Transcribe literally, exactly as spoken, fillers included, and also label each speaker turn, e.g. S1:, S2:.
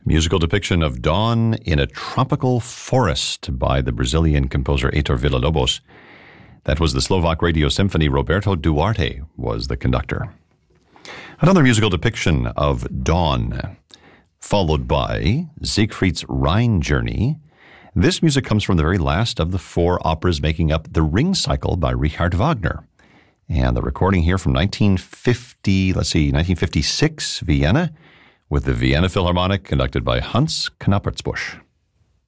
S1: Musical depiction of Dawn in a Tropical Forest by the Brazilian composer Heitor Villa-Lobos. That was the Slovak Radio Symphony. Roberto Duarte was the conductor. Another musical depiction of Dawn, followed by Siegfried's Rhine Journey. This music comes from the very last of the four operas making up the Ring Cycle by Richard Wagner. And the recording here from nineteen fifty, let's see, nineteen fifty-six, Vienna, with the Vienna Philharmonic conducted by Hans Knappertsbusch.